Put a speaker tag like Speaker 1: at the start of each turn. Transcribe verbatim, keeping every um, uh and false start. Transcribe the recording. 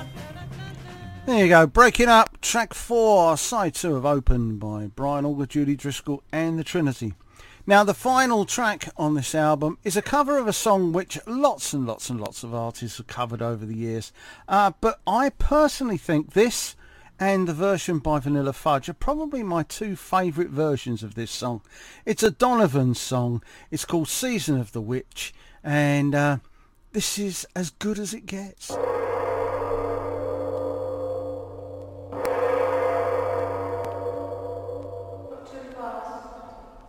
Speaker 1: There you go, Breaking Up, track four, side two of Open by Brian Auger, Judy Driscoll and the Trinity. Now the final track on this album is a cover of a song which lots and lots and lots of artists have covered over the years, uh, but I personally think this and the version by Vanilla Fudge are probably my two favourite versions of this song. It's a Donovan song, it's called Season of the Witch, and uh, this is as good as it gets.